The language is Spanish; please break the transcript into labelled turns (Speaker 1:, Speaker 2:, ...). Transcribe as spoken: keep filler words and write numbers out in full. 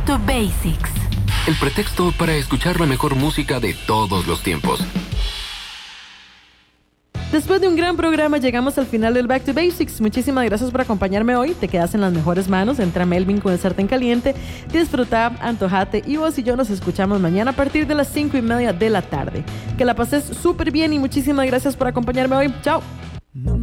Speaker 1: to Basics.
Speaker 2: El pretexto para escuchar la mejor música de todos los tiempos.
Speaker 3: Después de un gran programa llegamos al final del Back to Basics. Muchísimas gracias por acompañarme hoy. Te quedas en las mejores manos. Entra a Melvin con el sartén caliente. Disfruta, antojate y vos y yo nos escuchamos mañana a partir de las cinco y media de la tarde. Que la pases súper bien y muchísimas gracias por acompañarme hoy. Chao.